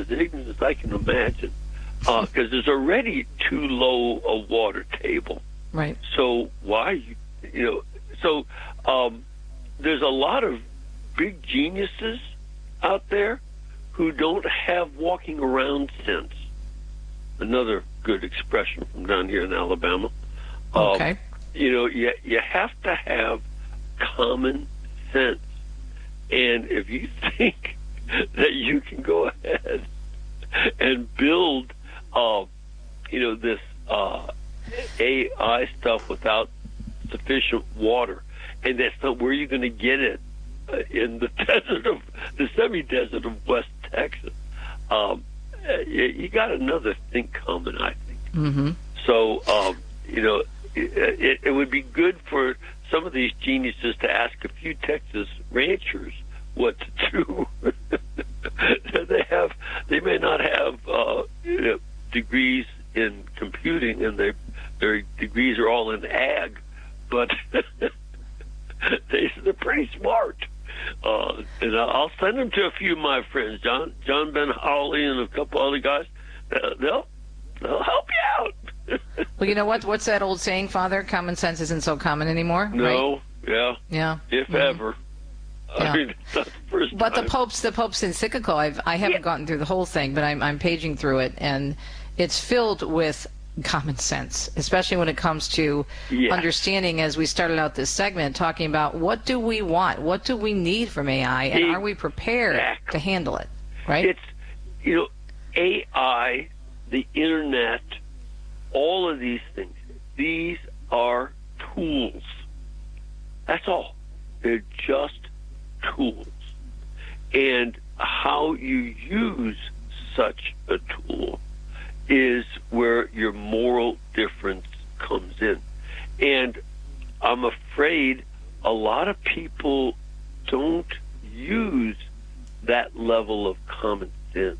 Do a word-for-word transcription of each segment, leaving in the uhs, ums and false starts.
as ignorant as I can imagine, because uh, there's already too low a water table. Right. So why, you, you know, so um, there's a lot of big geniuses out there who don't have walking around sense. Another good expression from down here in Alabama. Okay. Um, you know, you, you have to have common sense. And if you think that you can go ahead and build, uh, you know, this uh, A I stuff without sufficient water, and that's not where you're going to get it uh, in the desert of the semi-desert of West Texas. Um, you, you got another thing coming, I think. Mm-hmm. So, um, you know, it, it, it would be good for some of these geniuses to ask a few Texas ranchers what to do. they have, they may not have uh, you know, degrees in computing, and they, their degrees are all in ag, but they, they're pretty smart. Uh, and I'll send them to a few of my friends, John John Ben Howley and a couple other guys. Uh, they'll they'll help you out. Well, you know what? What's that old saying, Father? Common sense isn't so common anymore. No, right? yeah, yeah, if mm-hmm. ever. Yeah. I mean, it's not the first but time. the Pope's the Pope's encyclical. I've I haven't yeah. gotten through the whole thing, but I'm I'm paging through it, and it's filled with common sense, especially when it comes to yeah. understanding, as we started out this segment, talking about what do we want, what do we need from A I, and exactly. are we prepared to handle it, right? It's, you know, A I, the internet, all of these things, these are tools. That's all. They're just tools. And how you use such a tool is where your moral difference comes in. And I'm afraid a lot of people don't use that level of common sense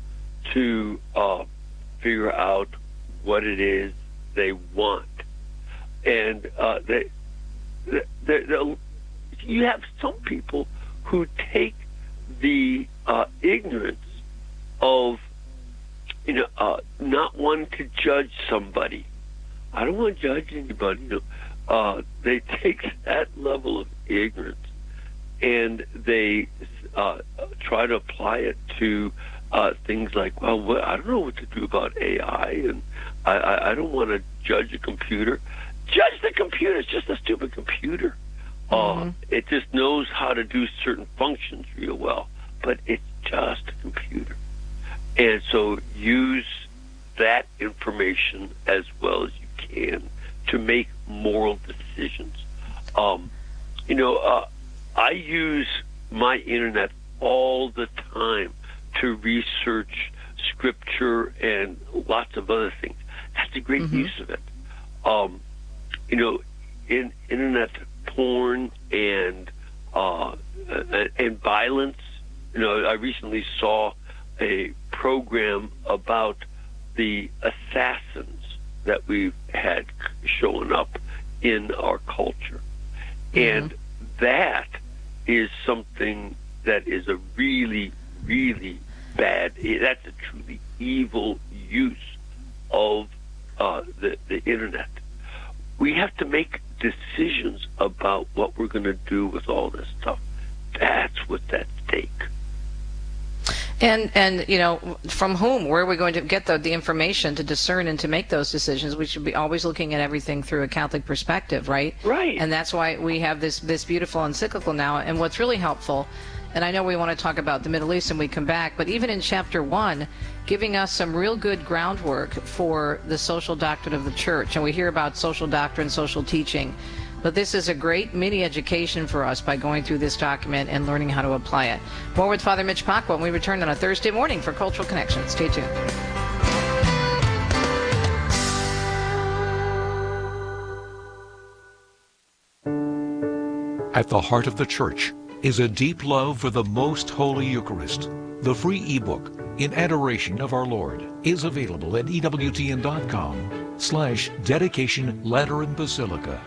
to uh, figure out what it is they want. And uh, they, they, they, they, you have some people who take the uh, ignorance of You know, uh, not wanting to judge somebody. I don't want to judge anybody. You know, uh, they take that level of ignorance and they uh, try to apply it to uh, things like, well, what, I don't know what to do about A I, and I, I, I don't want to judge a computer. Judge the computer. It's just a stupid computer. Mm-hmm. Uh, it just knows how to do certain functions real well, but it's just a computer. And so use that information as well as you can to make moral decisions. Um, you know, uh, I use my internet all the time to research scripture and lots of other things. That's a great mm-hmm. use of it. Um, you know, in internet porn and uh, and violence. You know, I recently saw a program about the assassins that we've had showing up in our culture. Mm-hmm. And that is something that is a really, really bad, that's a truly evil use of uh, the, the internet. We have to make decisions about what we're going to do with all this stuff. That's what's at stake. And, and you know, from whom? Where are we going to get the, the information to discern and to make those decisions? We should be always looking at everything through a Catholic perspective, right? Right. And that's why we have this, this beautiful encyclical now. And what's really helpful, and I know we want to talk about the Middle East when we come back, but even in chapter one, giving us some real good groundwork for the social doctrine of the church. And we hear about social doctrine, social teaching. But this is a great mini education for us by going through this document and learning how to apply it. More with Father Mitch Pacwa when we return on a Thursday morning for Cultural Connection. Stay tuned. At the heart of the Church is a deep love for the Most Holy Eucharist. The free ebook, In Adoration of Our Lord, is available at ewtn.com slash dedication Lateran Basilica.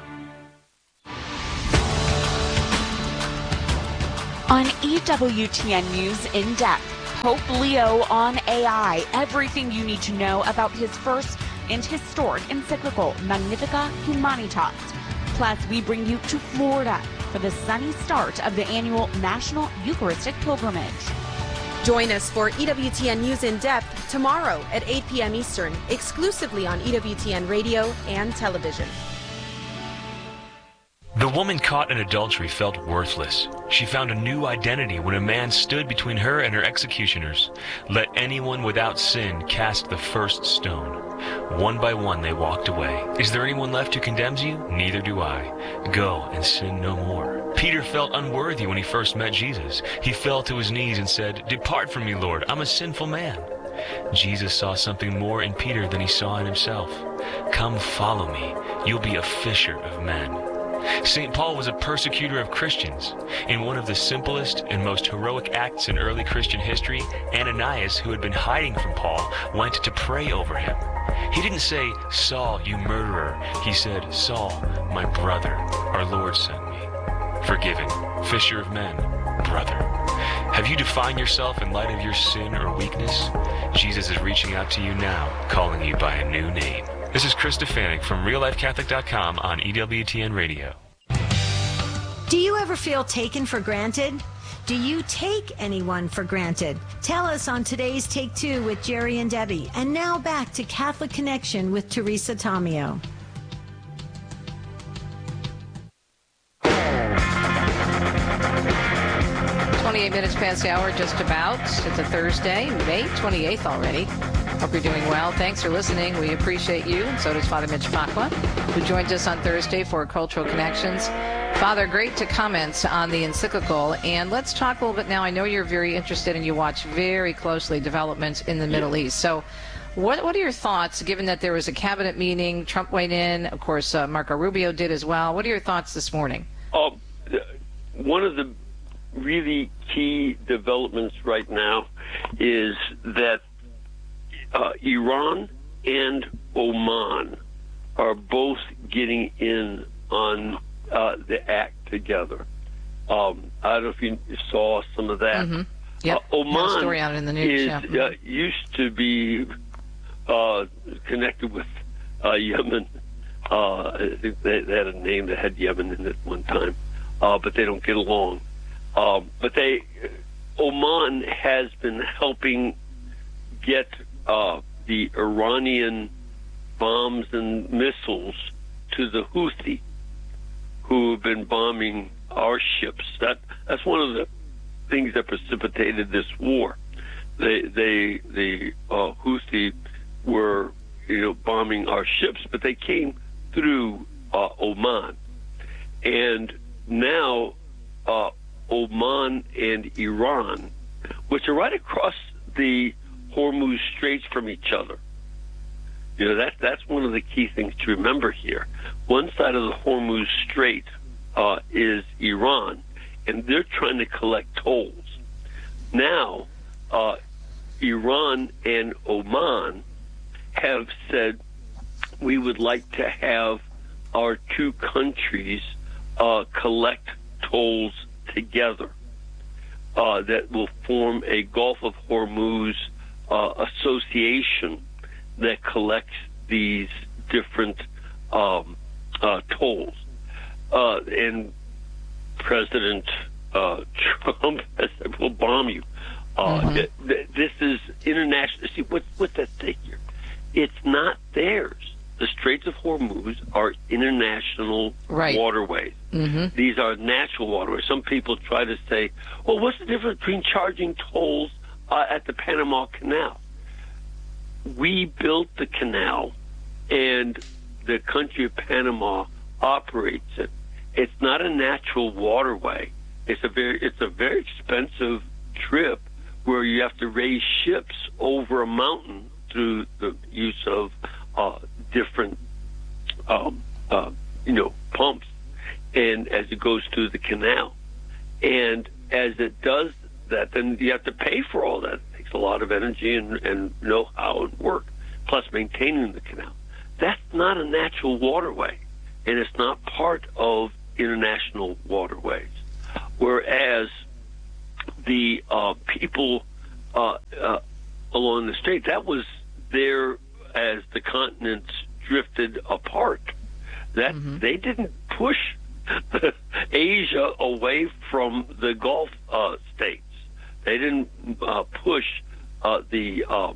On E W T N News In Depth, Pope Leo on A I, everything you need to know about his first and historic encyclical, Magnificat Humanitas. Plus, we bring you to Florida for the sunny start of the annual National Eucharistic Pilgrimage. Join us for E W T N News in Depth tomorrow at eight p.m. Eastern, exclusively on E W T N Radio and television. The woman caught in adultery felt worthless. She found a new identity when a man stood between her and her executioners. Let anyone without sin cast the first stone. One by one they walked away. Is there anyone left who condemns you? Neither do I. Go and sin no more. Peter felt unworthy when he first met Jesus. He fell to his knees and said, "Depart from me, Lord, I'm a sinful man." Jesus saw something more in Peter than he saw in himself. Come follow me. You'll be a fisher of men. Saint Paul was a persecutor of Christians. In one of the simplest and most heroic acts in early Christian history, Ananias, who had been hiding from Paul, went to pray over him. He didn't say, "Saul, you murderer." He said, "Saul, my brother, our Lord sent me." Forgiven, fisher of men, brother. Have you defined yourself in light of your sin or weakness? Jesus is reaching out to you now, calling you by a new name. This is Chris Stefanik from real life catholic dot com on E W T N Radio. Do you ever feel taken for granted? Do you take anyone for granted? Tell us on today's Take Two with Jerry and Debbie. And now back to Catholic Connection with Teresa Tomeo. twenty-eight minutes past the hour, just about. It's a Thursday, May twenty-eighth already. Hope you're doing well. Thanks for listening. We appreciate you, and so does Father Mitch Pacwa, who joins us on Thursday for Cultural Connections. Father, great to comment on the encyclical, and let's talk a little bit now. I know you're very interested and you watch very closely developments in the Middle East. So what what are your thoughts, given that there was a cabinet meeting, Trump weighed in, of course, uh, Marco Rubio did as well. What are your thoughts this morning? Uh, one of the really key developments right now is that uh, Iran and Oman are both getting in on uh, the act together. Um, I don't know if you saw some of that. Mm-hmm. Yep. Uh, Oman story out in the news, is, yeah. uh, used to be uh, connected with uh, Yemen. Uh, they, they had a name that had Yemen in it one time, uh, but they don't get along. Um, but they, Oman has been helping get uh, the Iranian bombs and missiles to the Houthi, who have been bombing our ships. That that's one of the things that precipitated this war. They, they, the uh, Houthi were, you know, bombing our ships, but they came through uh, Oman, and now uh, Oman and Iran, which are right across the Hormuz Straits from each other. You know, that that's one of the key things to remember here. One side of the Hormuz Strait uh, is Iran, and they're trying to collect tolls. Now, uh, Iran and Oman have said, we would like to have our two countries uh, collect tolls together uh, that will form a Gulf of Hormuz uh, association that collects these different um, uh, tolls. Uh, and President uh, Trump has said, we'll bomb you. Uh, mm-hmm. th- th- this is international. See, what's, what's at stake here? It's not theirs. The Straits of Hormuz are international right. waterways. Mm-hmm. These are natural waterways. Some people try to say, well, what's the difference between charging tolls uh, at the Panama Canal? We built the canal, and the country of Panama operates it. It's not a natural waterway. It's a very, it's a very expensive trip where you have to raise ships over a mountain through the use of uh, different, um, uh, you know, pumps, and as it goes through the canal. And as it does that, then you have to pay for all that. It takes a lot of energy and, and know-how and work, plus maintaining the canal. That's not a natural waterway, and it's not part of international waterways. Whereas the uh, people uh, uh, along the strait. That was there as the continents drifted apart. That mm-hmm. they didn't push Asia away from the Gulf uh, states. They didn't uh, push uh, the uh,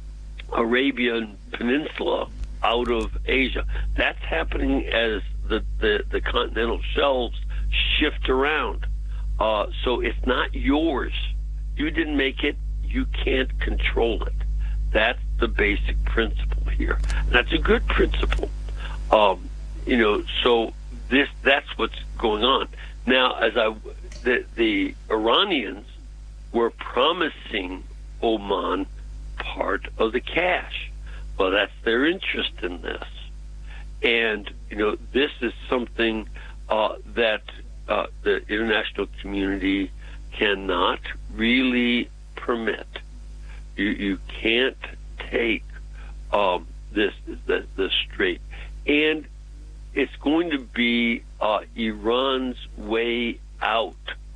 Arabian Peninsula out of Asia. That's happening as the, the, the continental shelves shift around. Uh, so it's not yours. You didn't make it. You can't control it. That's the basic principle here. And that's a good principle. Um, you know, so this that's what's going on. Now, as I, the, the Iranians were promising Oman part of the cash. Well, that's their interest in this. And, you know, this is something uh, that uh, the international community cannot really permit. You, you can't take um, this the, the strait. And it's going to be uh, Iran's way out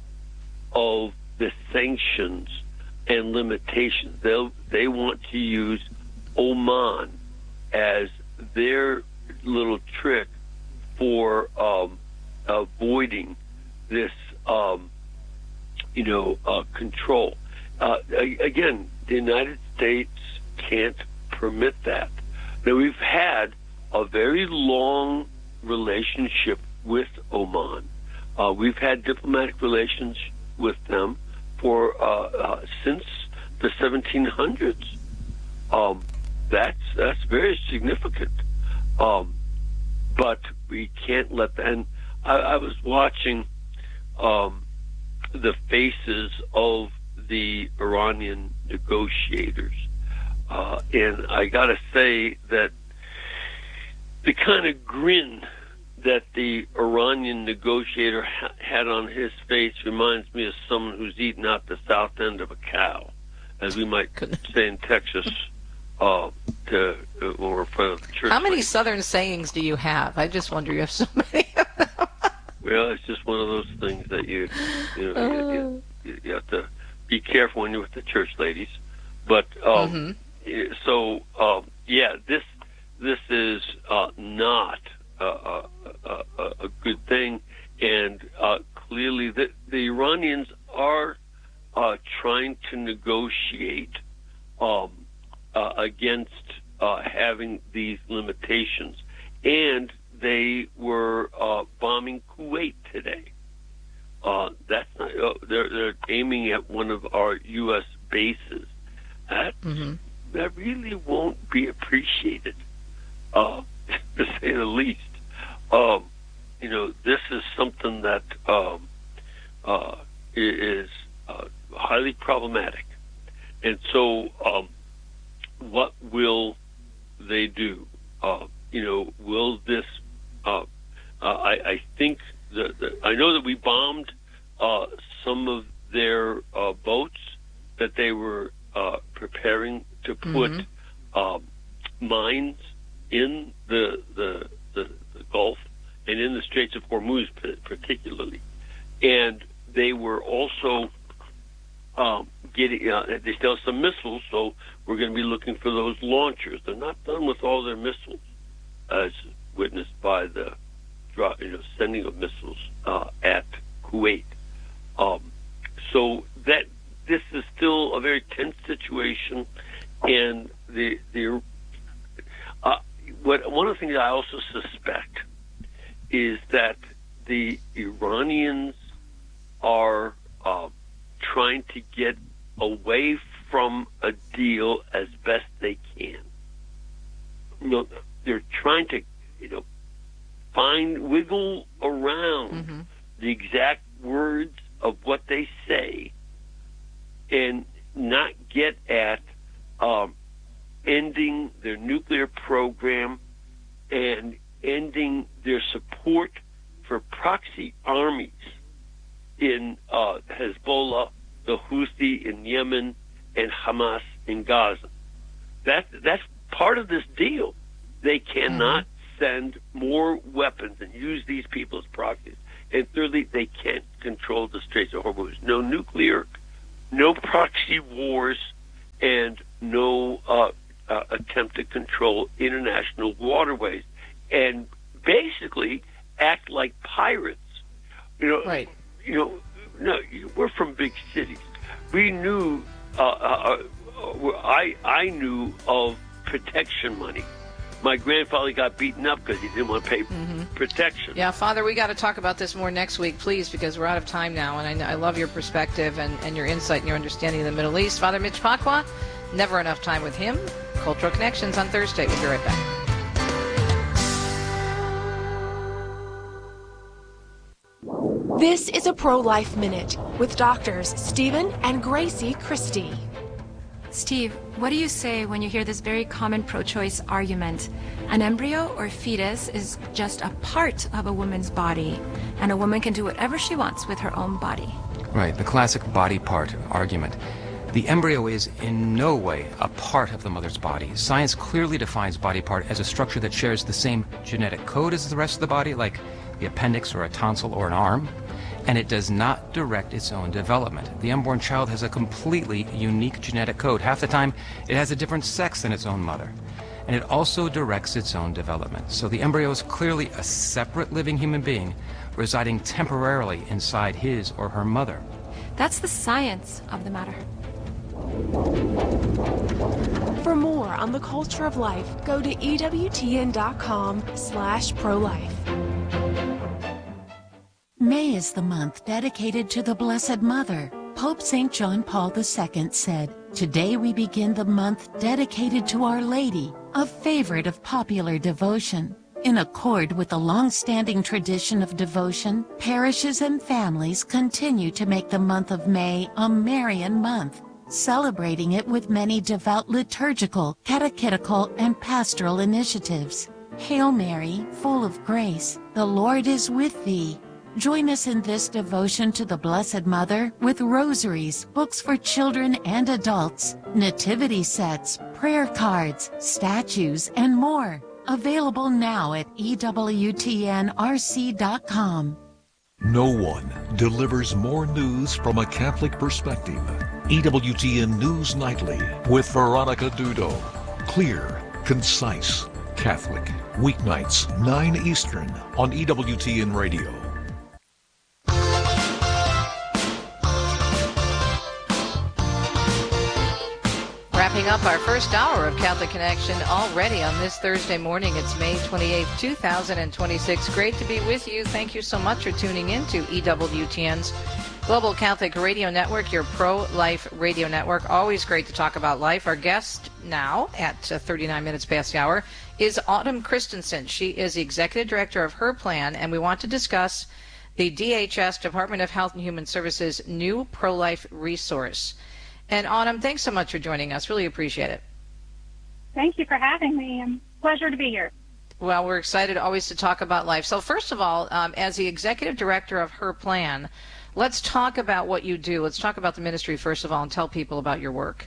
of the sanctions and limitations. They they want to use Oman as their little trick for um, avoiding this, um, you know, uh, control. Uh, again, the United States can't permit that. Now, we've had a very long relationship with Oman. Uh, we've had diplomatic relations with them for uh, uh, since the seventeen hundreds. Um, that's that's very significant. Um, but we can't let that. And I, I was watching um, the faces of the Iranian negotiators, uh, and I got to say that the kind of grin that the Iranian negotiator ha- had on his face reminds me of someone who's eaten out the south end of a cow, as we might say in Texas. Uh, to, uh, when we're in front of the church. How many lady. Southern sayings do you have? I just wonder, you have so many of them. Well, it's just one of those things that you, you know, uh. you, you, you have to be careful when you're with the church ladies. But um, mm-hmm. so um, yeah, this this is uh, not a, a, a, a good thing, and uh, clearly the, the Iranians are uh, trying to negotiate um, uh, against uh, having these limitations, and they were uh, bombing Kuwait today. Uh, that's not, uh, they're, they're aiming at one of our U S bases. That mm-hmm. that really won't be appreciated, uh, to say the least. Um, you know, this is something that um, uh, is uh, highly problematic, and so um, what will they do? Uh, you know, will this? Uh, uh, I, I think that, that I know that we bombed uh, some of their uh, boats that they were uh, preparing to put mm-hmm. um, mines in the, the the the Gulf and in the Straits of Hormuz, particularly, and they were also um, getting. Uh, they still have some missiles, so we're going to be looking for those launchers. They're not done with all their missiles, as witnessed by the you know, sending of missiles uh, at Kuwait. Um, so that this is still a very tense situation, and the the uh, what one of the things I also suspect is that the Iranians are uh, trying to get away from a deal as best they can. You know, they're trying to, you know, find, wiggle around mm-hmm. the exact words of what they say and not get at um, ending their nuclear program and ending their support for proxy armies in uh, Hezbollah, the Houthi in Yemen, and Hamas in Gaza. That, that's part of this deal. They cannot mm-hmm. send more weapons and use these people as proxies. And thirdly, they can't control the Straits of Hormuz. No nuclear, no proxy wars and no uh, uh, attempt to control international waterways, and basically act like pirates. You know, right. You know, no, we're from big cities. We knew. Uh, uh, uh, I I knew of protection money. My grandfather got beaten up because he didn't want to pay mm-hmm. protection. Yeah, Father, we got to talk about this more next week, please, because we're out of time now, and I, I love your perspective and, and your insight and your understanding of the Middle East. Father Mitch Pacwa, never enough time with him. Cultural Connections on Thursday. We'll be right back. This is a Pro-Life Minute with doctors Stephen and Gracie Christie. Steve, what do you say when you hear this very common pro-choice argument? An embryo or fetus is just a part of a woman's body, and a woman can do whatever she wants with her own body. Right, the classic body part argument. The embryo is in no way a part of the mother's body. Science clearly defines body part as a structure that shares the same genetic code as the rest of the body, like the appendix or a tonsil or an arm, and it does not direct its own development. The unborn child has a completely unique genetic code. Half the time, it has a different sex than its own mother, and it also directs its own development. So the embryo is clearly a separate living human being residing temporarily inside his or her mother. That's the science of the matter. For more on the culture of life, go to E W T N dot com slash pro-life. May is the month dedicated to the Blessed Mother. Pope Saint John Paul the Second said, "Today we begin the month dedicated to Our Lady, a favorite of popular devotion." In accord with the long-standing tradition of devotion, parishes and families continue to make the month of May a Marian month, celebrating it with many devout liturgical, catechetical, and pastoral initiatives. Hail Mary, full of grace, the Lord is with thee. Join us in this devotion to the Blessed Mother with rosaries, books for children and adults, nativity sets, prayer cards, statues, and more. Available now at E W T N R C dot com. No one delivers more news from a Catholic perspective. E W T N News Nightly with Veronica Dudo. Clear, concise, Catholic. Weeknights, nine Eastern on E W T N Radio. Wrapping up our first hour of Catholic Connection already on this Thursday morning. It's May twenty-eighth, two thousand twenty-six. Great to be with you. Thank you so much for tuning in to E W T N's Global Catholic Radio Network, your pro-life radio network. Always great to talk about life. Our guest now at uh, thirty-nine minutes past the hour is Autumn Christensen. She is the executive director of Her Plan, and we want to discuss the D H S, Department of Health and Human Services, new pro-life resource. And Autumn, thanks so much for joining us. Really appreciate it. Thank you for having me. Um, pleasure to be here. Well, we're excited always to talk about life. So first of all, um, as the executive director of Her Plan, let's talk about what you do. Let's talk about the ministry first of all and tell people about your work.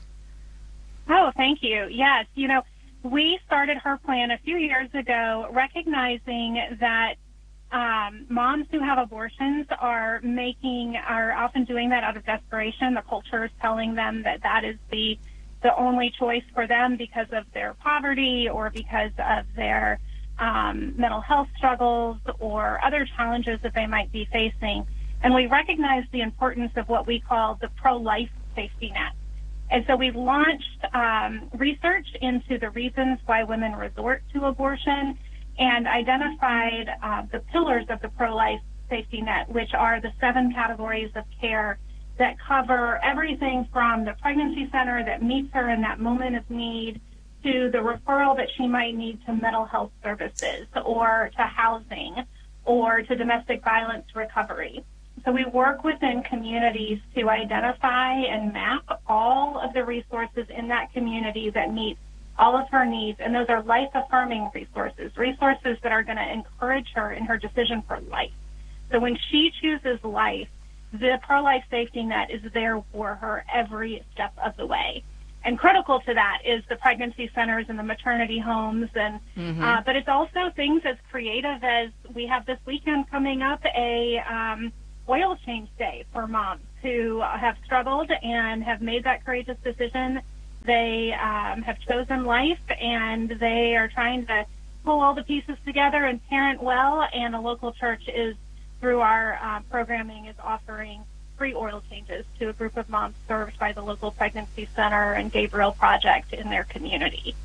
Oh, thank you. Yes, you know, we started Her Plan a few years ago recognizing that Um, moms who have abortions are making, are often doing that out of desperation. The culture is telling them that that is the the only choice for them because of their poverty or because of their um, mental health struggles or other challenges that they might be facing. And we recognize the importance of what we call the pro-life safety net. And so we launched um, research into the reasons why women resort to abortion and identified uh, the pillars of the pro-life safety net, which are the seven categories of care that cover everything from the pregnancy center that meets her in that moment of need to the referral that she might need to mental health services or to housing or to domestic violence recovery. So we work within communities to identify and map all of the resources in that community that meet all of her needs, and those are life-affirming resources, resources that are going to encourage her in her decision for life. So when she chooses life, the pro-life safety net is there for her every step of the way. And critical to that is the pregnancy centers and the maternity homes, and mm-hmm. uh, but it's also things as creative as we have this weekend coming up, a um, oil change day for moms who have struggled and have made that courageous decision They um, have chosen life, and they are trying to pull all the pieces together and parent well. And a local church is, through our uh, programming, is offering free oil changes to a group of moms served by the local pregnancy center and Gabriel Project in their community.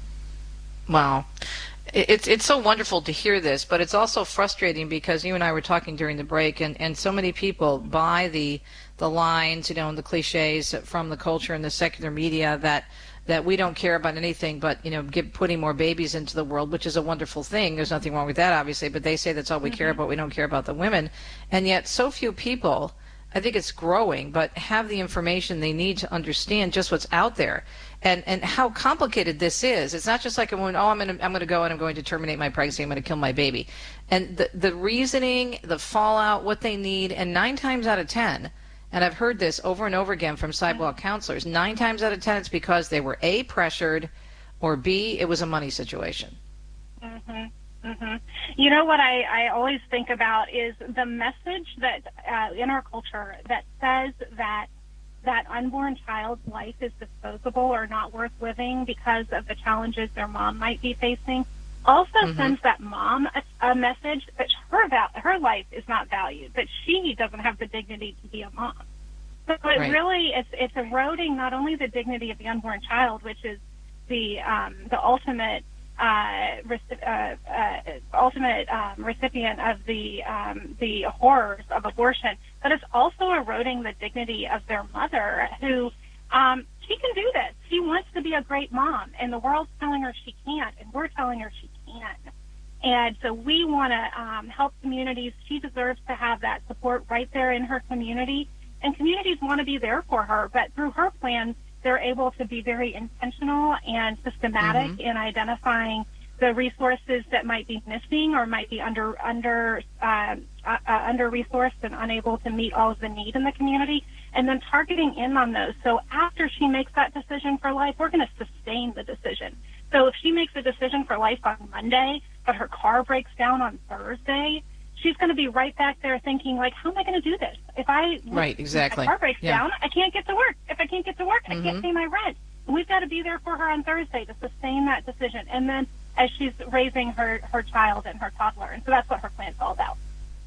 Wow. It's it's so wonderful to hear this, but it's also frustrating because you and I were talking during the break, and, and so many people buy the the lines, you know, and the cliches from the culture and the secular media that that we don't care about anything but, you know, get, putting more babies into the world, which is a wonderful thing. There's nothing wrong with that, obviously, but they say that's all we mm-hmm. care about. We don't care about the women. And yet so few people, I think it's growing, but have the information they need to understand just what's out there and, and how complicated this is. It's not just like a woman, oh, I'm going to I'm going to go and I'm going to terminate my pregnancy, I'm going to kill my baby. And the, the reasoning, the fallout, what they need, and nine times out of ten, and I've heard this over and over again from sidewalk counselors, nine times out of ten it's because they were A, pressured, or B, it was a money situation. Mm-hmm. Mm-hmm. You know what I, I always think about is the message that uh, in our culture that says that that unborn child's life is disposable or not worth living because of the challenges their mom might be facing also mm-hmm. sends that mom a, a message that her val- her life is not valued, that she doesn't have the dignity to be a mom. So it right. really it's it's eroding not only the dignity of the unborn child, which is the um, the ultimate Uh, uh, uh, ultimate um, recipient of the um, the horrors of abortion, but it's also eroding the dignity of their mother, who um, she can do this. She wants to be a great mom, and the world's telling her she can't, and we're telling her she can. And so we want to um, help communities. She deserves to have that support right there in her community, and communities want to be there for her, but through her plan, they're able to be very intentional and systematic mm-hmm. in identifying the resources that might be missing or might be under under uh, uh, under resourced and unable to meet all of the need in the community, and then targeting in on those. So after she makes that decision for life, we're going to sustain the decision. So if she makes a decision for life on Monday, but her car breaks down on Thursday, she's going to be right back there thinking, like, how am I going to do this? If I right, exactly. my car breaks yeah. down, I can't get to work. If I can't get to work, mm-hmm. I can't pay my rent. And we've got to be there for her on Thursday to sustain that decision. And then as she's raising her, her child and her toddler. And so that's what her plan's all about.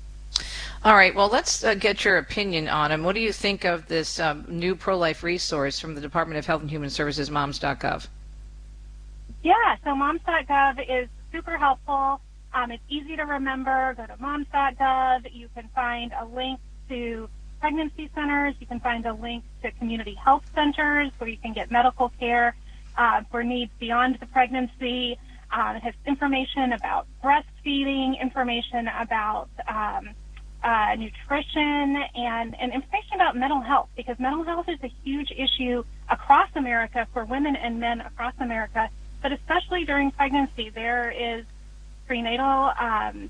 All right. Well, let's uh, get your opinion on him. What do you think of this um, new pro-life resource from the Department of Health and Human Services, moms dot gov? Yeah, so moms dot gov is super helpful. Um, it's easy to remember. Go to moms dot gov. You can find a link to pregnancy centers. You can find a link to community health centers where you can get medical care uh, for needs beyond the pregnancy. Uh, it has information about breastfeeding, information about um, uh, nutrition, and, and information about mental health, because mental health is a huge issue across America for women and men across America, but especially during pregnancy. There is prenatal um,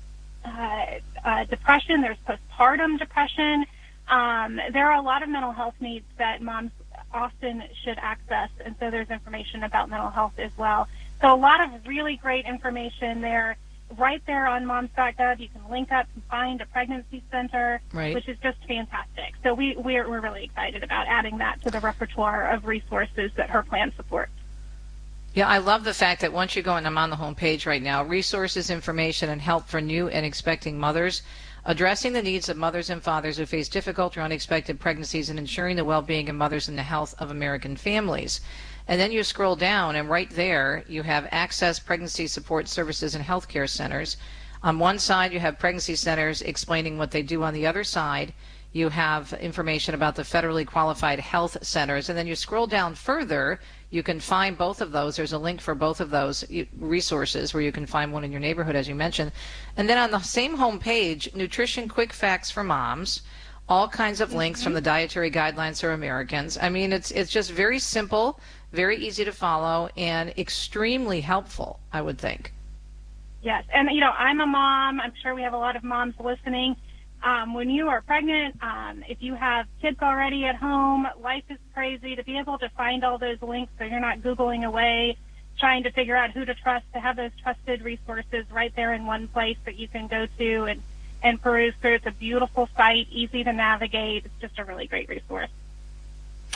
uh, uh, depression, there's postpartum depression. Um, there are a lot of mental health needs that moms often should access, and so there's information about mental health as well. So a lot of really great information there. Right there on moms dot gov, you can link up and find a pregnancy center, right. which is just fantastic. So we, we're, we're really excited about adding that to the repertoire of resources that her plan supports. Yeah, I love the fact that once you go, and I'm on the home page right now, resources, information, and help for new and expecting mothers, addressing the needs of mothers and fathers who face difficult or unexpected pregnancies, and ensuring the well-being of mothers and the health of American families. And then you scroll down, and right there you have Access Pregnancy Support Services and Healthcare Centers. On one side, you have pregnancy centers explaining what they do. On the other side, you have information about the federally qualified health centers. And then you scroll down further, you can find both of those. There's a link for both of those resources where you can find one in your neighborhood, as you mentioned. And then on the same home page, Nutrition Quick Facts for Moms, all kinds of links mm-hmm. from the Dietary Guidelines for Americans. I mean, it's it's just very simple, very easy to follow, and extremely helpful, I would think. Yes, and, you know, I'm a mom. I'm sure we have a lot of moms listening. Um, when you are pregnant, um, if you have kids already at home, life is crazy. To be able to find all those links so you're not Googling away, trying to figure out who to trust, to have those trusted resources right there in one place that you can go to and, and peruse through. It's a beautiful site, easy to navigate. It's just a really great resource.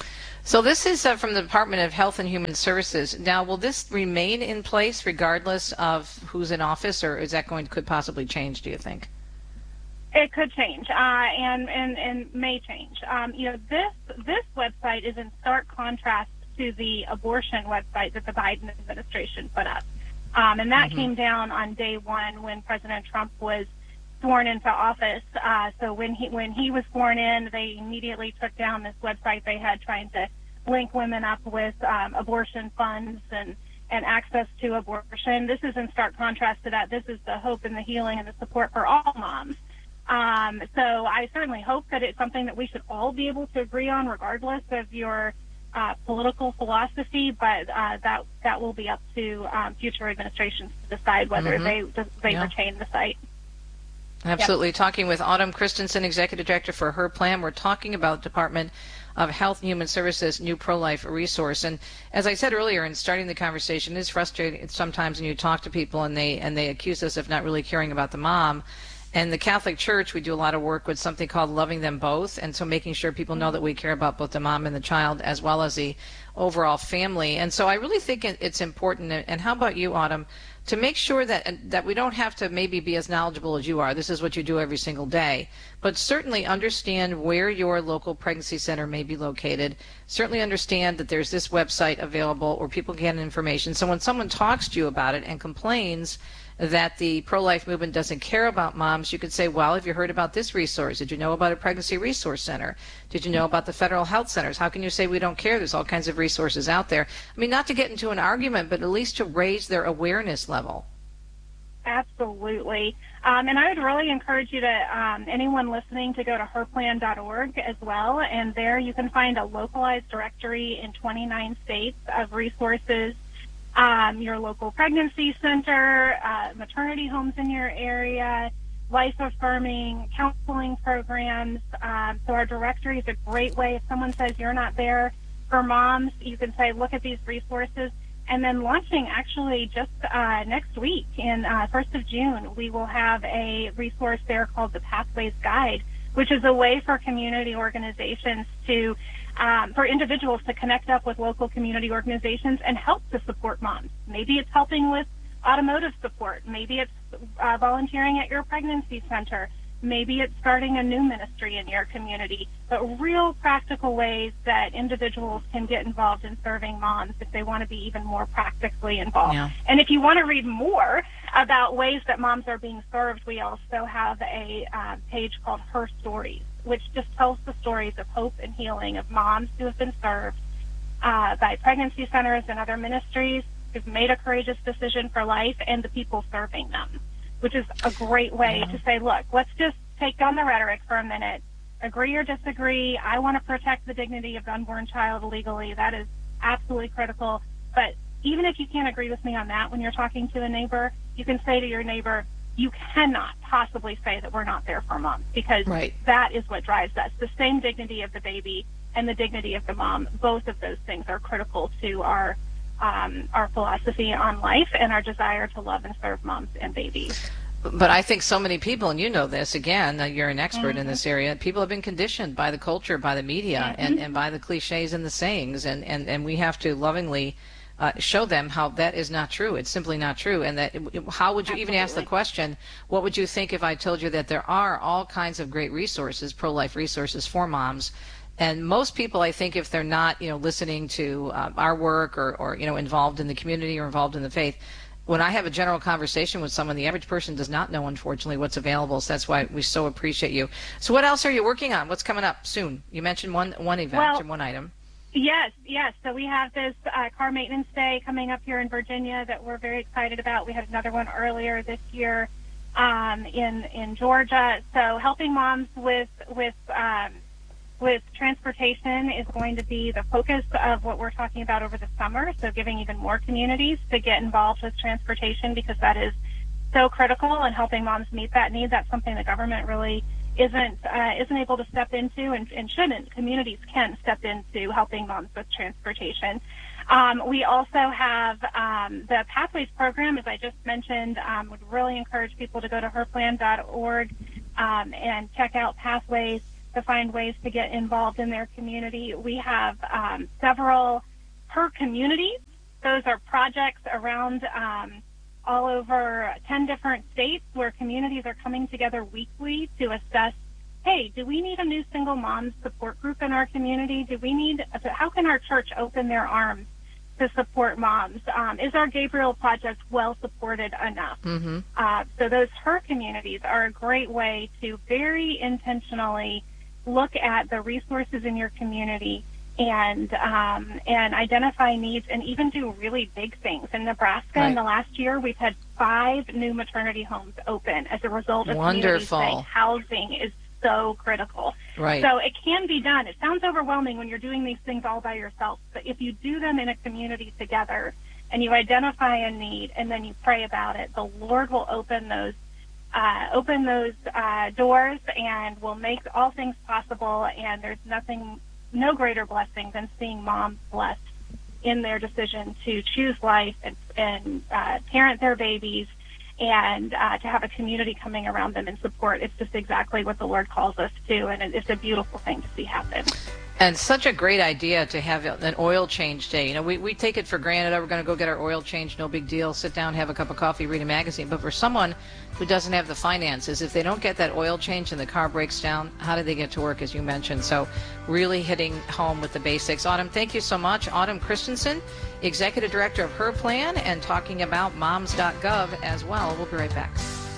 So this is uh, from the Department of Health and Human Services. Now, will this remain in place regardless of who's in office, or is that going to, could possibly change, do you think? It could change, uh, and, and, and may change. Um, you know, this this website is in stark contrast to the abortion website that the Biden administration put up. Um, and that mm-hmm. came down on day one when President Trump was sworn into office. Uh, so when he when he was sworn in, they immediately took down this website they had trying to link women up with um, abortion funds and, and access to abortion. This is in stark contrast to that. This is the hope and the healing and the support for all moms. Um, so I certainly hope that it's something that we should all be able to agree on regardless of your uh, political philosophy, but uh, that that will be up to um, future administrations to decide whether mm-hmm. they they yeah. retain the site. Absolutely. Yep. Talking with Autumn Christensen, Executive Director for Her Plan. We're talking about Department of Health and Human Services new pro-life resource. And as I said earlier in starting the conversation, it's frustrating sometimes when you talk to people and they and they accuse us of not really caring about the mom. And the Catholic Church, we do a lot of work with something called Loving Them Both, and so making sure people know that we care about both the mom and the child as well as the overall family. And so I really think it's important, and how about you, Autumn, to make sure that that we don't have to maybe be as knowledgeable as you are. This is what you do every single day, but certainly understand where your local pregnancy center may be located. Certainly understand that there's this website available where people can get information. So when someone talks to you about it and complains that the pro-life movement doesn't care about moms, you could say, well, have you heard about this resource? Did you know about a pregnancy resource center? Did you know about the federal health centers? How can you say we don't care? There's all kinds of resources out there. I mean, not to get into an argument, but at least to raise their awareness level. Absolutely. Um, and I would really encourage you to, um, anyone listening, to go to her plan dot org as well. And there you can find a localized directory in twenty-nine states of resources. Um, your local pregnancy center, uh, maternity homes in your area, life-affirming counseling programs. Um, so our directory is a great way. If someone says you're not there for moms, you can say, look at these resources. And then launching actually just uh, next week, in uh, first of June, we will have a resource there called the Pathways Guide, which is a way for community organizations to Um, for individuals to connect up with local community organizations and help to support moms. Maybe it's helping with automotive support. Maybe it's uh, volunteering at your pregnancy center. Maybe it's starting a new ministry in your community. But real practical ways that individuals can get involved in serving moms if they want to be even more practically involved. Yeah. And if you want to read more about ways that moms are being served, we also have a uh, page called Her Stories, which just tells the stories of hope and healing of moms who have been served uh, by pregnancy centers and other ministries who've made a courageous decision for life, and the people serving them, which is a great way yeah. to say, look, let's just take down the rhetoric for a minute, agree or disagree. I want to protect the dignity of the unborn child legally. That is absolutely critical. But even if you can't agree with me on that when you're talking to a neighbor, you can say to your neighbor, you cannot possibly say that we're not there for moms, because right. that is what drives us. The same dignity of the baby and the dignity of the mom, both of those things are critical to our um, our philosophy on life and our desire to love and serve moms and babies. But I think so many people, and you know this, again, uh, you're an expert mm-hmm. in this area, people have been conditioned by the culture, by the media, mm-hmm. and, and by the cliches and the sayings, and, and, and we have to lovingly Uh, show them how that is not true. It's simply not true. And that, how would you Absolutely. Even ask the question, what would you think if I told you that there are all kinds of great resources, pro-life resources for moms? And most people, I think, if they're not, you know, listening to uh, our work or, or, you know, involved in the community or involved in the faith, when I have a general conversation with someone, the average person does not know, unfortunately, what's available. So that's why we so appreciate you. So what else are you working on? What's coming up soon? You mentioned one, one event well, and one item. Yes, yes. So we have this uh, car maintenance day coming up here in Virginia that we're very excited about. We had another one earlier this year um, in in Georgia. So helping moms with with um, with transportation is going to be the focus of what we're talking about over the summer. So giving even more communities to get involved with transportation, because that is so critical, and helping moms meet that need. That's something the government really isn't uh, isn't able to step into, and, and shouldn't. Communities can step into helping moms with transportation. Um, we also have um, the Pathways program, as I just mentioned. Um, would really encourage people to go to her plan dot org um, and check out Pathways. to find ways to get involved in their community. We have um, several Her Communities. Those are projects around um, all over ten different states where communities are coming together weekly to assess, hey, do we need a new single mom support group in our community? Do we need, how can our church open their arms to support moms? Um, is our Gabriel Project well supported enough? Mm-hmm. Uh, so those Her Communities are a great way to very intentionally look at the resources in your community and um, and identify needs and even do really big things. In Nebraska, right. in the last year, we've had five new maternity homes open as a result of Wonderful. communities saying housing is so critical. Right. So it can be done. It sounds overwhelming when you're doing these things all by yourself, but if you do them in a community together and you identify a need and then you pray about it, the Lord will open those uh, open those uh, doors and will make all things possible. And there's nothing, no greater blessing than seeing moms blessed in their decision to choose life and, and uh, parent their babies, and uh, to have a community coming around them in support. It's just exactly what the Lord calls us to, and it's a beautiful thing to see happen. And such a great idea to have an oil change day. You know, we, we take it for granted, oh, we're going to go get our oil change, no big deal, sit down, have a cup of coffee, read a magazine. But for someone who doesn't have the finances, if they don't get that oil change and the car breaks down, how do they get to work, as you mentioned? So really hitting home with the basics. Autumn, thank you so much. Autumn Christensen, Executive Director of Her Plan, and talking about moms dot gov as well. We'll be right back.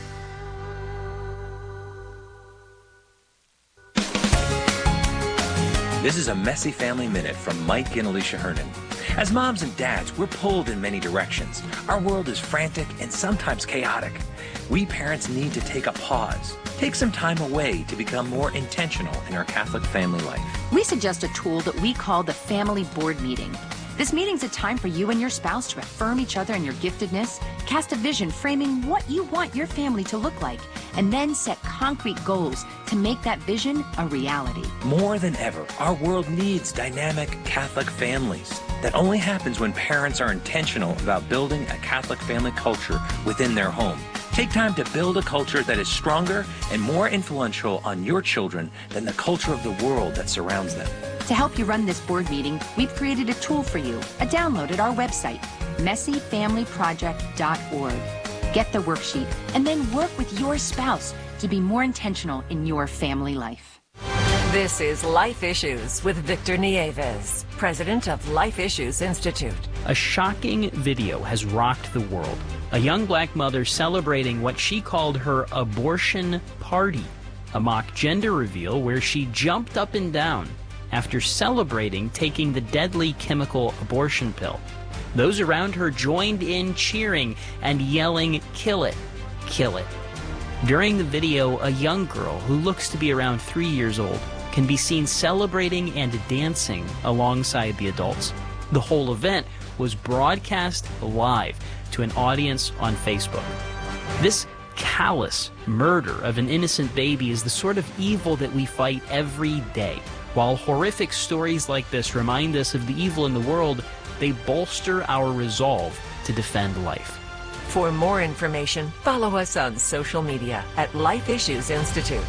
This is a Messy Family Minute from Mike and Alicia Hernan. As moms and dads, we're pulled in many directions. Our world is frantic and sometimes chaotic. We parents need to take a pause, take some time away to become more intentional in our Catholic family life. We suggest a tool that we call the Family Board Meeting. This meeting's a time for you and your spouse to affirm each other in your giftedness, cast a vision framing what you want your family to look like, and then set concrete goals to make that vision a reality. More than ever, our world needs dynamic Catholic families. That only happens when parents are intentional about building a Catholic family culture within their home. Take time to build a culture that is stronger and more influential on your children than the culture of the world that surrounds them. To help you run this board meeting, we've created a tool for you, a download at our website, messy family project dot org. Get the worksheet and then work with your spouse to be more intentional in your family life. This is Life Issues with Victor Nieves, president of Life Issues Institute. A shocking video has rocked the world. A young black mother celebrating what she called her abortion party, a mock gender reveal where she jumped up and down after celebrating taking the deadly chemical abortion pill. Those around her joined in cheering and yelling, "Kill it, kill it." During the video, a young girl who looks to be around three years old can be seen celebrating and dancing alongside the adults. The whole event was broadcast live to an audience on Facebook. This callous murder of an innocent baby is the sort of evil that we fight every day. While horrific stories like this remind us of the evil in the world, they bolster our resolve to defend life. For more information, follow us on social media at Life Issues Institute.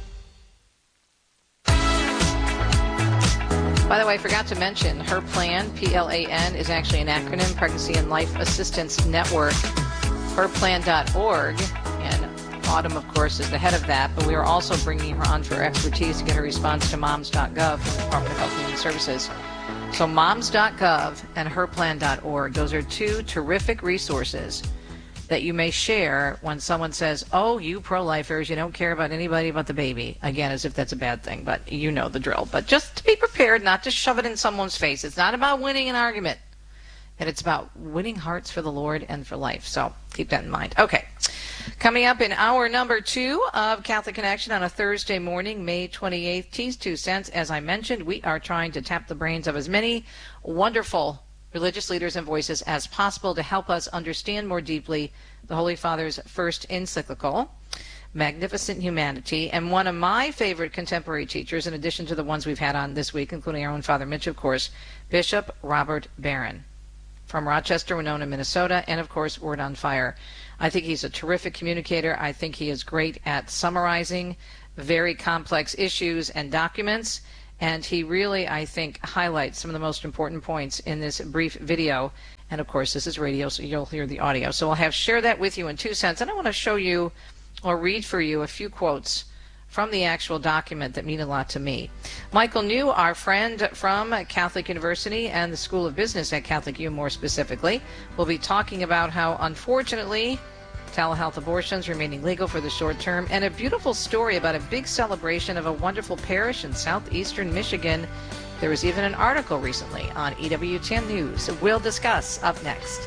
By the way, I forgot to mention, Her Plan, P L A N, is actually an acronym, Pregnancy and Life Assistance Network, her plan dot org. And Autumn, of course, is the head of that, but we are also bringing her on for her expertise to get a response to moms dot gov from the Department of Health and Human Services. So moms dot gov and her plan dot org, those are two terrific resources that you may share when someone says, oh, you pro-lifers, you don't care about anybody but the baby. Again, as if that's a bad thing, but you know the drill. But just to be prepared, not to shove it in someone's face. It's not about winning an argument, and it's about winning hearts for the Lord and for life. So keep that in mind. Okay. Coming up in hour number two of Catholic Connection on a Thursday morning, May twenty-eighth, T's Two Cents. As I mentioned, we are trying to tap the brains of as many wonderful religious leaders and voices as possible to help us understand more deeply the Holy Father's first encyclical, Magnificent Humanity, and one of my favorite contemporary teachers, in addition to the ones we've had on this week, including our own Father Mitch, of course, Bishop Robert Barron from Rochester, Winona, Minnesota, and of course, Word on Fire. I think he's a terrific communicator. I think he is great at summarizing very complex issues and documents. And he really, I think, highlights some of the most important points in this brief video. And, of course, this is radio, so you'll hear the audio. So I'll have share that with you in two cents. And I want to show you or read for you a few quotes from the actual document that mean a lot to me. Michael New, our friend from Catholic University and the School of Business at Catholic U more specifically, will be talking about how, unfortunately, telehealth abortions remaining legal for the short term, and a beautiful story about a big celebration of a wonderful parish in southeastern Michigan. There was even an article recently on E W T N News. We'll discuss up next.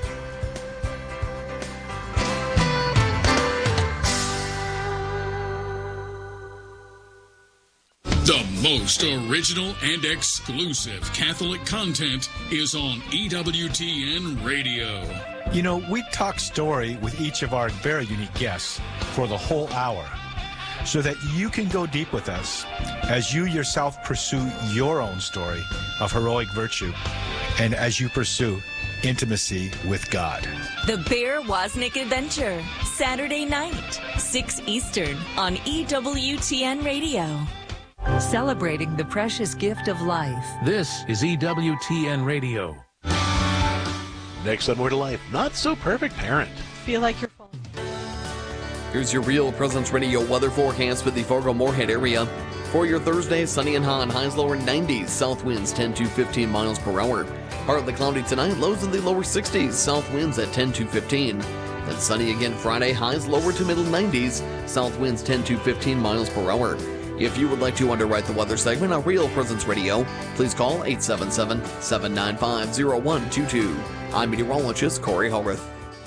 The most original and exclusive Catholic content is on E W T N Radio. You know, we talk story with each of our very unique guests for the whole hour so that you can go deep with us as you yourself pursue your own story of heroic virtue and as you pursue intimacy with God. The Bear Wozniak Adventure, Saturday night, six Eastern on E W T N Radio. Celebrating the precious gift of life. This is E W T N Radio. Next on More to Life, not so perfect parent. Feel like you're falling. Here's your Real Presence Radio weather forecast for the Fargo-Moorhead area. For your Thursday, sunny and hot, highs lower nineties, south winds ten to fifteen miles per hour. Partly cloudy tonight, lows in the lower sixties, south winds at ten to fifteen. Then sunny again Friday, highs lower to middle nineties, south winds ten to fifteen miles per hour. If you would like to underwrite the weather segment on Real Presence Radio, please call eight seven seven, seven nine five, zero one two two. I'm meteorologist Corey Hallworth.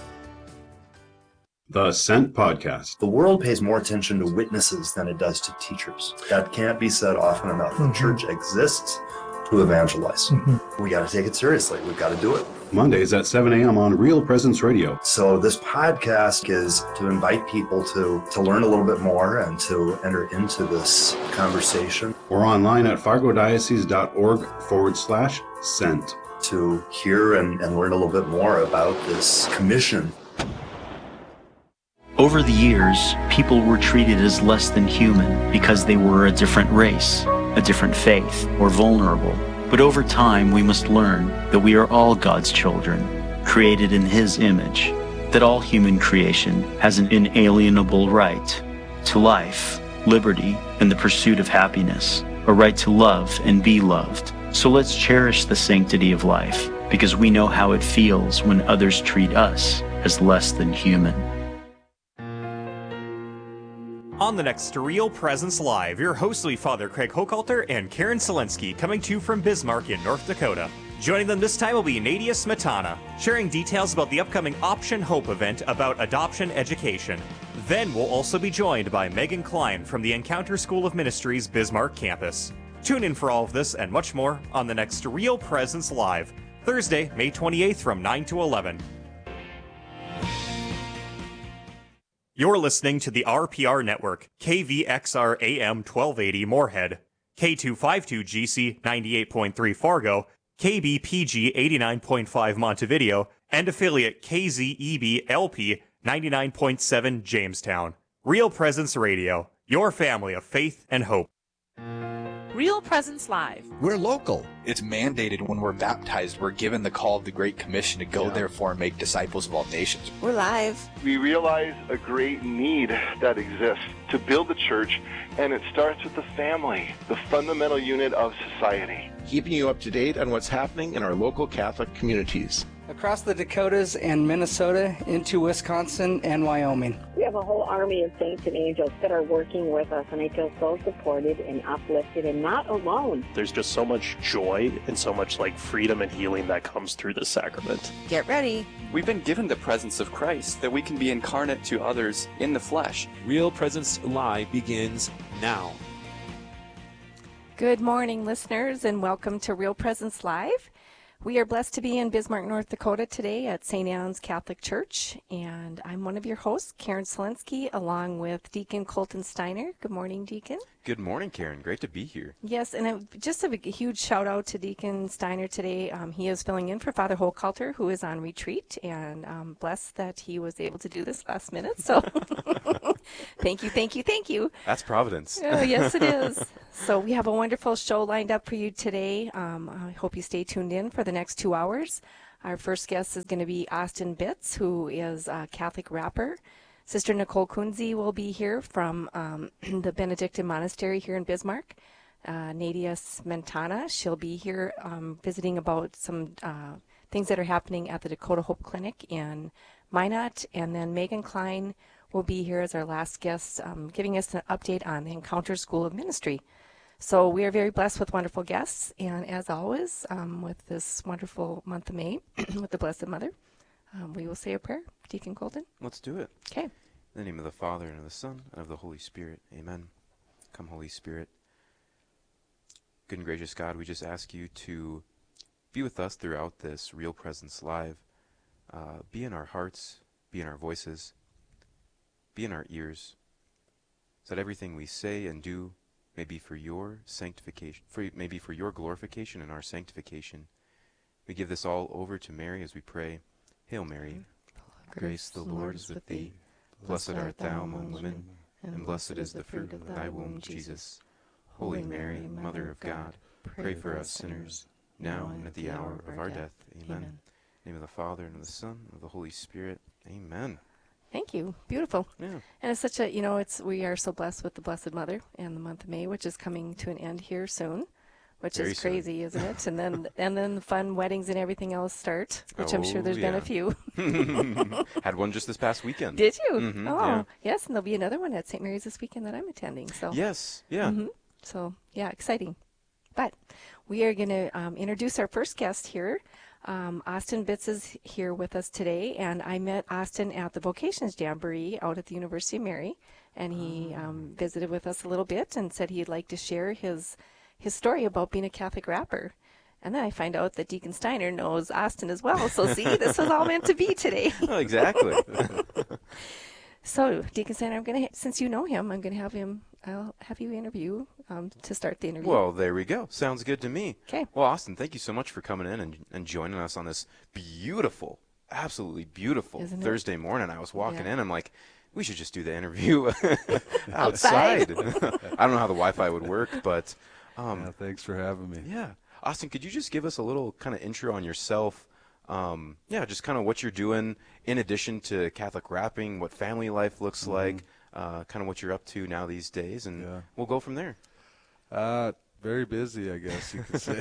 The Sent Podcast. The world pays more attention to witnesses than it does to teachers. That can't be said often enough. Mm-hmm. The church exists to evangelize. Mm-hmm. We got to take it seriously. We've got to do it. Mondays at seven a.m. on Real Presence Radio. So this podcast is to invite people to, to learn a little bit more and to enter into this conversation. Or online at fargodiocese.org forward slash sent. To hear and, and learn a little bit more about this commission. Over the years, people were treated as less than human because they were a different race, a different faith, or vulnerable. But over time, we must learn that we are all God's children, created in His image, that all human creation has an inalienable right to life, liberty, and the pursuit of happiness, a right to love and be loved. So let's cherish the sanctity of life, because we know how it feels when others treat us as less than human. On the next Real Presence Live, your hosts will be Father Craig Hochhalter and Karen Selensky, coming to you from Bismarck in North Dakota. Joining them this time will be Nadia Smetana, sharing details about the upcoming Option Hope event about adoption education. Then we'll also be joined by Megan Klein from the Encounter School of Ministries Bismarck campus. Tune in for all of this and much more on the next Real Presence Live, Thursday, May twenty-eighth from nine to eleven. You're listening to the R P R Network, K V X R A M twelve eighty Moorhead, K two fifty-two G C ninety-eight point three Fargo, K B P G eighty-nine point five Montevideo, and affiliate K Z E B L P ninety-nine point seven Jamestown. Real Presence Radio, your family of faith and hope. Real Presence Live. We're local. It's mandated when we're baptized. We're given the call of the Great Commission to go, yeah. therefore, and make disciples of all nations. We're live. We realize a great need that exists to build the church, and it starts with the family, the fundamental unit of society. Keeping you up to date on what's happening in our local Catholic communities. Across the Dakotas and Minnesota into Wisconsin and Wyoming. We have a whole army of saints and angels that are working with us, and I feel so supported and uplifted and not alone. There's just so much joy and so much like freedom and healing that comes through the sacrament. Get ready. We've been given the presence of Christ that we can be incarnate to others in the flesh. Real Presence Live begins now. Good morning, listeners, and welcome to Real Presence Live. We are blessed to be in Bismarck, North Dakota today at Saint Anne's Catholic Church, and I'm one of your hosts, Karen Selensky, along with Deacon Colton Steiner. Good morning, Deacon. Good morning, Karen. Great to be here. Yes, and it, just a big, huge shout out to Deacon Steiner today. Um, he is filling in for Father Hochhalter, who is on retreat, and um, blessed that he was able to do this last minute. So thank you, thank you, thank you. That's Providence. Oh, yes, it is. So we have a wonderful show lined up for you today. Um, I hope you stay tuned in for the next two hours. Our first guest is going to be Austin Bitts, who is a Catholic rapper. Sister Nicole Kunze will be here from um, the Benedictine Monastery here in Bismarck. Uh, Nadia Smetana, she'll be here um, visiting about some uh, things that are happening at the Dakota Hope Clinic in Minot. And then Megan Klein will be here as our last guest, um, giving us an update on the Encounter School of Ministry. So we are very blessed with wonderful guests. And as always, um, with this wonderful month of May, with the Blessed Mother, Um, we will say a prayer. Deacon Colton? Let's do it. Okay. In the name of the Father, and of the Son, and of the Holy Spirit. Amen. Come, Holy Spirit. Good and gracious God, we just ask you to be with us throughout this Real Presence Live. Uh, be in our hearts, be in our voices, be in our ears, so that everything we say and do may be for your sanctification, for, may be for your glorification and our sanctification. We give this all over to Mary as we pray. Hail Mary, grace, the Lord is with thee. Blessed art thou among women, and blessed is the fruit of thy womb, Jesus. Holy Mary, Mother of God, pray for us sinners, now and at the hour of our death. Amen. In the name of the Father, and of the Son, and of the Holy Spirit. Amen. Thank you. Beautiful. Yeah. And it's such a, you know, it's we are so blessed with the Blessed Mother and the month of May, which is coming to an end here soon. Which Very is crazy, soon. Isn't it? And then and then the fun weddings and everything else start, which oh, I'm sure there's yeah. been a few. Had one just this past weekend. Did you? Mm-hmm, oh, yeah. Yes, and there'll be another one at Saint Mary's this weekend that I'm attending. So yes, yeah. Mm-hmm. So yeah, exciting. But we are going to um, introduce our first guest here. Um, Austin Bitts is here with us today, and I met Austin at the Vocations Jamboree out at the University of Mary, and he um, visited with us a little bit and said he'd like to share his his story about being a Catholic rapper. And then I find out that Deacon Steiner knows Austin as well. So see, this was all meant to be today. Oh, exactly. So Deacon Steiner, I'm gonna since you know him, I'm gonna have him. I'll have you interview um, to start the interview. Well, there we go. Sounds good to me. Okay. Well, Austin, thank you so much for coming in and, and joining us on this beautiful, absolutely beautiful Isn't Thursday it? morning. I was walking Yeah. in, I'm like, we should just do the interview outside. I don't know how the Wi-Fi would work, but um, yeah, thanks for having me. Yeah. Austin, could you just give us a little kind of intro on yourself? Um, yeah, just kind of what you're doing in addition to Catholic rapping, what family life looks Mm-hmm. like, uh, kind of what you're up to now these days, and Yeah. we'll go from there. Uh, very busy, I guess you could say.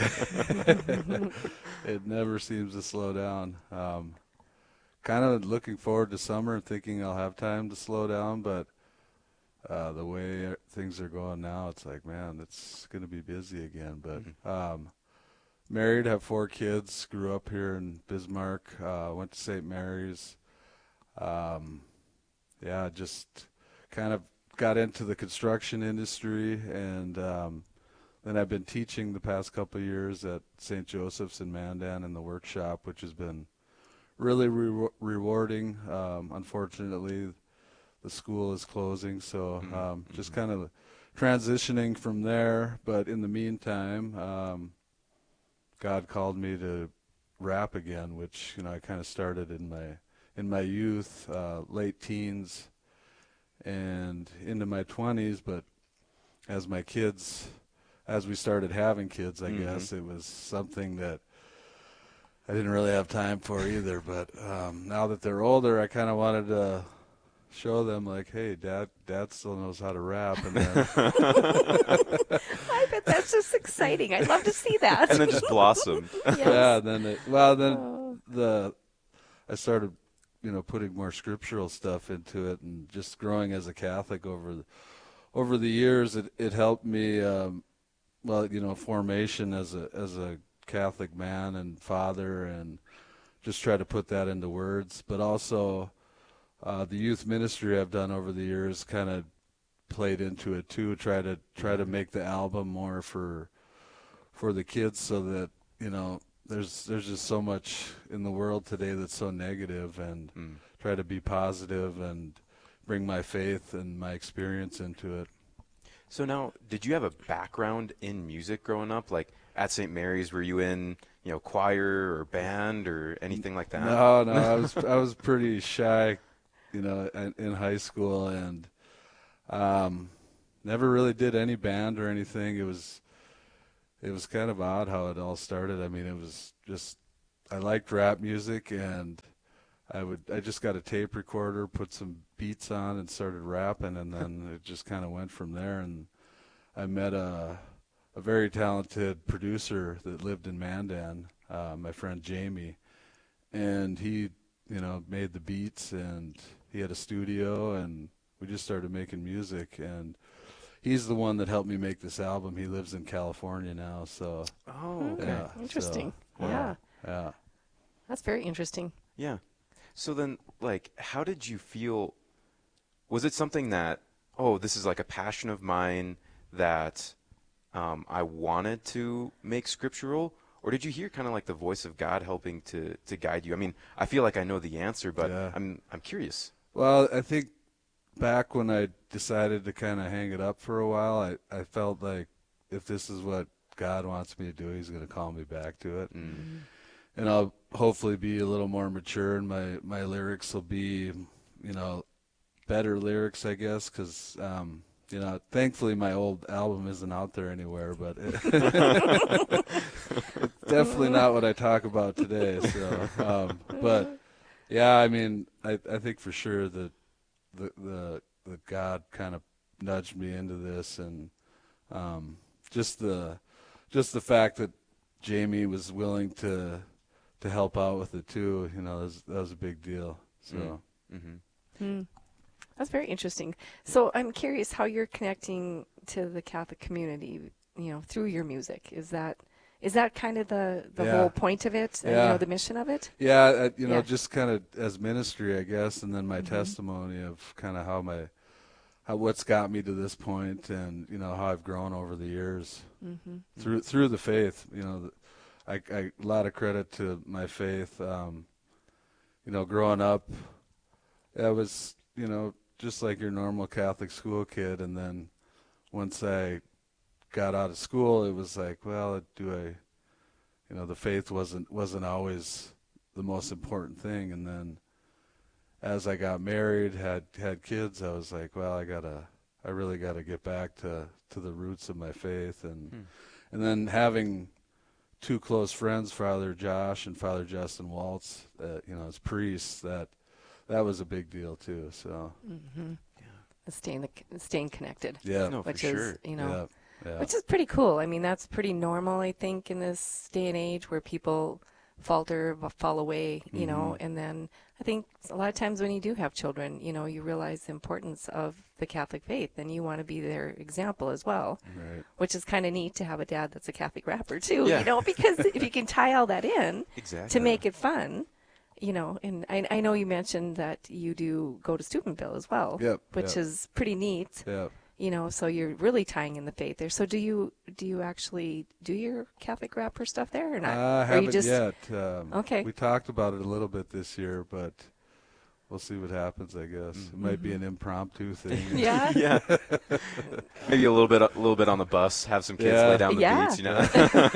It never seems to slow down. Um, kind of looking forward to summer and thinking I'll have time to slow down, but uh, the way things are going now, it's like, man, it's going to be busy again. But Mm-hmm. um, married, have four kids, grew up here in Bismarck, uh, went to Saint Mary's. Um, yeah, just kind of got into the construction industry, and um, then I've been teaching the past couple of years at Saint Joseph's in Mandan in the workshop, which has been really re- rewarding. Um, unfortunately, the school is closing, so um, mm-hmm. just kind of transitioning from there. But in the meantime, um, God called me to rap again, which you know I kind of started in my in my youth, uh, late teens, and into my twenties. But as my kids, as we started having kids, I Mm-hmm. guess it was something that I didn't really have time for either. But um, now that they're older, I kind of wanted to show them, like, hey, dad dad still knows how to rap. And then I bet that's just exciting. I'd love to see that. And then just blossom. Yes. Yeah, then it, well, then Oh. the I started, you know, putting more scriptural stuff into it, and just growing as a Catholic over the, over the years, it, it helped me, um, well, you know, formation as a as a Catholic man and father, and just try to put that into words. But also, uh, the youth ministry I've done over the years kind of played into it too. Try to try to make the album more for for the kids, so that you know. There's there's just so much in the world today that's so negative, and Mm. try to be positive and bring my faith and my experience into it. So now, did you have a background in music growing up? Like at Saint Mary's, were you in, you know, choir or band or anything like that? No, no, I was I was pretty shy, you know, in, in high school, and um, never really did any band or anything. It was it was kind of odd how it all started. I mean, it was just I liked rap music, and I would I just got a tape recorder, put some beats on, and started rapping, and then it just kind of went from there. And I met a a very talented producer that lived in Mandan, uh, my friend Jamie, and he, you know, made the beats, and he had a studio, and we just started making music, and he's the one that helped me make this album. He lives in California now, so. Oh, okay. Yeah, Interesting. so, yeah. Yeah. That's very interesting. Yeah. So then, like, how did you feel? Was it something that, oh, this is like a passion of mine that um, I wanted to make scriptural? Or did you hear kind of like the voice of God helping to, to guide you? I mean, I feel like I know the answer, but Yeah. I'm I'm curious. Well, I think back when I decided to kind of hang it up for a while, I, I felt like if this is what God wants me to do, he's going to call me back to it. Mm. And I'll hopefully be a little more mature, and my, my lyrics will be, you know, better lyrics, I guess, because, um, you know, thankfully my old album isn't out there anywhere, but it it's definitely not what I talk about today. So, um, but yeah, I mean, I, I think for sure that the, the, the God kind of nudged me into this, and um, just the, just the fact that Jamie was willing to, to help out with it too, you know, that was, that was a big deal. So. Mm-hmm. Hmm. That's very interesting. So I'm curious how you're connecting to the Catholic community, you know, through your music. Is that is that kind of the, the Yeah. whole point of it, and, Yeah. you know, the mission of it? Yeah, uh, you know, Yeah. just kind of as ministry, I guess, and then my Mhm. testimony of kind of how my, how what's got me to this point, and you know how I've grown over the years Mhm. through through the faith. You know, I, I a lot of credit to my faith. Um, you know, growing up, I was, you know, just like your normal Catholic school kid, and then once I got out of school, it was like, well, do I, you know, the faith wasn't wasn't always the most important thing. And then as I got married, had had kids, I was like, well, I gotta, I really gotta get back to, to the roots of my faith. And Hmm. and then having two close friends, Father Josh and Father Justin Waltz, uh, you know, as priests, that that was a big deal too. So. Mm-hmm. Staying staying connected. Yeah, No, for which is sure. you know, Yeah, yeah. which is pretty cool. I mean, that's pretty normal, I think, in this day and age where people falter, fall away, you know. Mhm. And then I think a lot of times when you do have children, you know, you realize the importance of the Catholic faith, and you want to be their example as well. Right. Which is kind of neat to have a dad that's a Catholic rapper too, Yeah. you know, because if you can tie all that in Exactly. to make it fun. You know, and I, I know you mentioned that you do go to Steubenville as well, Yep, which yep. is pretty neat. Yeah. You know, so you're really tying in the faith there. So do you do you actually do your Catholic rapper stuff there or not? I or haven't you just, yet. Um, Okay. We talked about it a little bit this year, but we'll see what happens. I guess it might be an impromptu thing. Yeah. Yeah. Maybe a little bit, a little bit on the bus. Have some kids Yeah. lay down the Yeah. beats. You know.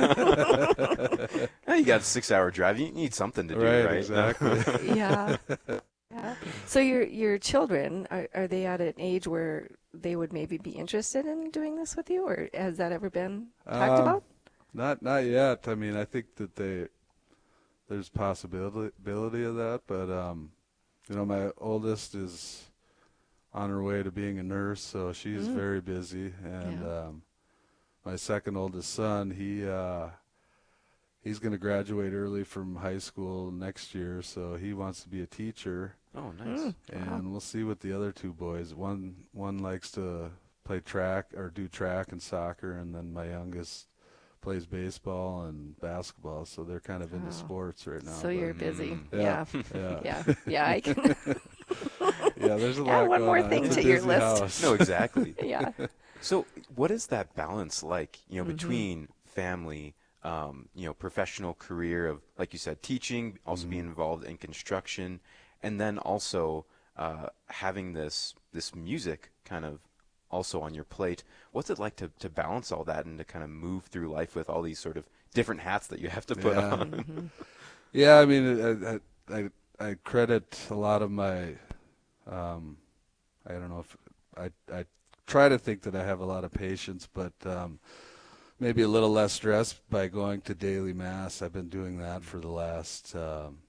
Well, you got a six-hour drive. You need something to do, Right, right? exactly. Yeah. Yeah. So your your children are are they at an age where they would maybe be interested in doing this with you, or has that ever been talked Um, about? Not not yet. I mean, I think that they there's possibility ability of that, but um, you know, my oldest is on her way to being a nurse, so she's Mm. very busy, and Yeah. um, my second oldest son, he uh, he's going to graduate early from high school next year, so he wants to be a teacher. Oh, nice. Mm. And Wow. we'll see what the other two boys. One one likes to play track or do track and soccer, and then my youngest plays baseball and basketball. So they're kind of into Wow. sports right now. So but- you're busy. Mm. Yeah. yeah, Yeah. Yeah, I can. yeah. There's a Yeah, lot. one going more on. thing It's a to your busy list. house. No, exactly. Yeah. So, what is that balance like? You know, Mhm. between family, um, you know, professional career of, like you said, teaching, also Mm-hmm. being involved in construction, and then also uh, having this this music kind of also on your plate. What's it like to, to balance all that and to kind of move through life with all these sort of different hats that you have to put yeah. on? Mm-hmm. Yeah, I mean, I, I I credit a lot of my, um, I don't know if I I try to think that I have a lot of patience, but um, maybe a little less stress by going to daily mass. I've been doing that for the last um,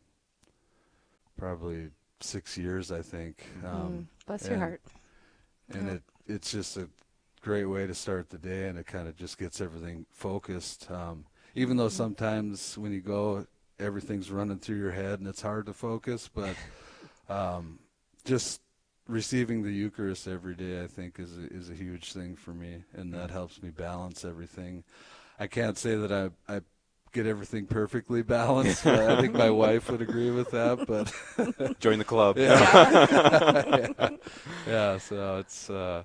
probably six years, I think. Um, mm, bless and, your heart. And yeah. it it's just a great way to start the day, and it kind of just gets everything focused. Um, even though sometimes when you go, everything's running through your head and it's hard to focus, but um, just receiving the Eucharist every day, I think, is a, is a huge thing for me, and that helps me balance everything. I can't say that I I get everything perfectly balanced, but I think my wife would agree with that. But join the club. Yeah, yeah. yeah so it's, uh,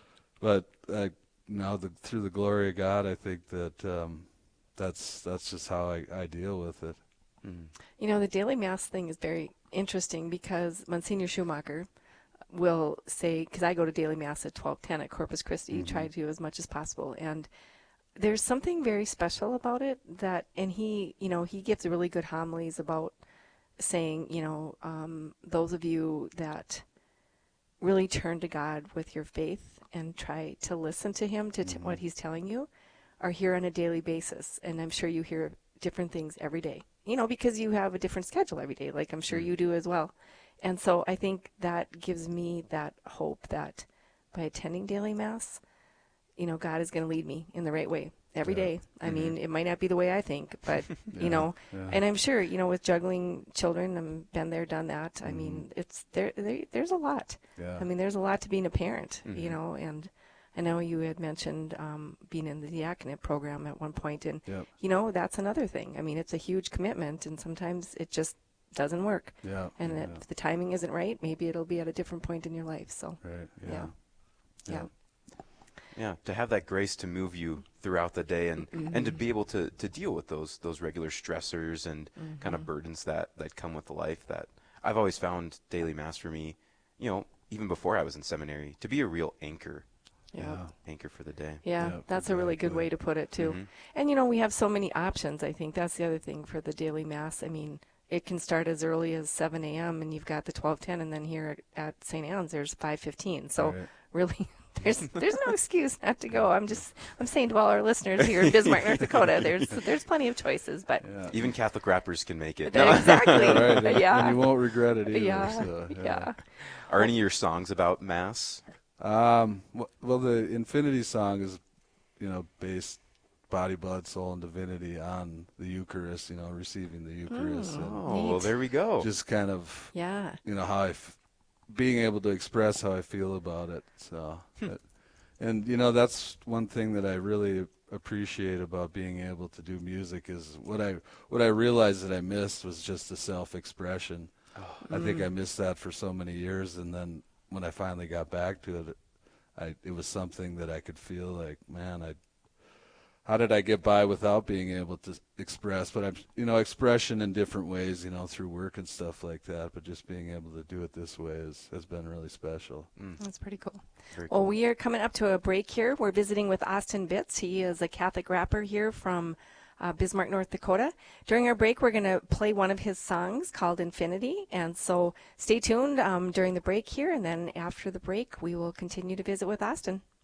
but I, now the, through the glory of God, I think that um, that's that's just how I, I deal with it. Mm. You know, the daily mass thing is very interesting because Monsignor Schumacher will say, because I go to daily mass at twelve ten at Corpus Christi, mm-hmm. try to do as much as possible, and there's something very special about it that, and he, you know, he gives really good homilies about saying, you know, um, those of you that really turn to God with your faith and try to listen to him, to t- mm-hmm. what he's telling you, are here on a daily basis. And I'm sure you hear different things every day, you know, because you have a different schedule every day, like I'm sure mm-hmm. you do as well. And so I think that gives me that hope that by attending daily mass, you know, God is going to lead me in the right way every yeah. day. I mm-hmm. mean, it might not be the way I think, but, yeah, you know, yeah. and I'm sure, you know, with juggling children, I've been there, done that. Mm-hmm. I mean, it's there, there, there's a lot. Yeah. I mean, there's a lot to being a parent, mm-hmm. you know, and I know you had mentioned um, being in the diaconate program at one point, and, yep. you know, that's another thing. I mean, it's a huge commitment, and sometimes it just doesn't work. Yeah. And yeah. if the timing isn't right, maybe it'll be at a different point in your life. So, right. yeah. Yeah. yeah. yeah. Yeah, to have that grace to move you throughout the day and, mm-hmm. and to be able to, to deal with those those regular stressors and mm-hmm. kind of burdens that, that come with the life that I've always found daily mass for me, you know, even before I was in seminary, to be a real anchor. Yeah. yeah. Anchor for the day. Yeah, yeah that's exactly. a really good way to put it, too. Mm-hmm. And, you know, we have so many options, I think. That's the other thing for the daily mass. I mean, it can start as early as seven a.m. and you've got the twelve ten, and then here at, at Saint Anne's there's five fifteen. So, right. really... There's there's no excuse not to go. I'm just I'm saying to all our listeners here in Bismarck, North Dakota, there's there's plenty of choices, but yeah. even Catholic rappers can make it. Exactly. right, and, yeah. And you won't regret it either. Yeah. So, yeah. yeah. Are any of your songs about Mass? Um. Well, the Infinity song is, you know, based body, blood, soul, and divinity on the Eucharist. You know, receiving the Eucharist. Oh, and oh well, there we go. Just kind of. Yeah. You know how I. F- being able to express how I feel about it. So, it, and you know, that's one thing that I really appreciate about being able to do music is what I what I realized that I missed was just the self-expression. Oh. I mm. think I missed that for so many years, and then when I finally got back to it, I it was something that I could feel like, man, I how did I get by without being able to express? But I'm, you know, expression in different ways, you know, through work and stuff like that. But just being able to do it this way is, has been really special. Mm. That's pretty cool. Very well, cool. we are coming up to a break here. We're visiting with Austin Bitts. He is a Catholic rapper here from uh, Bismarck, North Dakota. During our break, we're going to play one of his songs called Infinity. And so stay tuned um, during the break here. And then after the break, we will continue to visit with Austin.